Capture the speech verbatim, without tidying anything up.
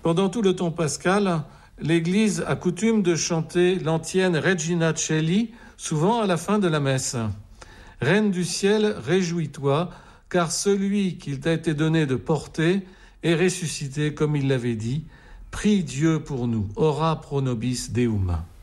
Pendant tout le temps pascal, l'Église a coutume de chanter l'antienne Regina Coeli, souvent à la fin de la messe. Reine du ciel, réjouis-toi, car celui qu'il t'a été donné de porter est ressuscité comme il l'avait dit. Prie Dieu pour nous. Ora pro nobis Deum.